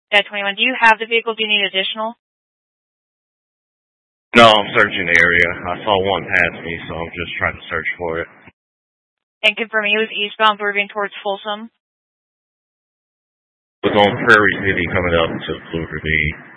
At 21, do you have the vehicle? Do you need additional? No, I'm searching the area. I saw one pass me, so I'm just trying to search for it. And confirming it was eastbound moving towards Folsom? It was on Prairie City coming up to Blue Ravine.